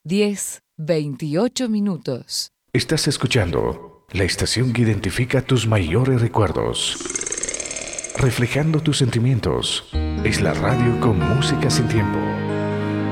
10:28. Estás escuchando la estación que identifica tus mayores recuerdos, reflejando tus sentimientos. Es la radio con música sin tiempo.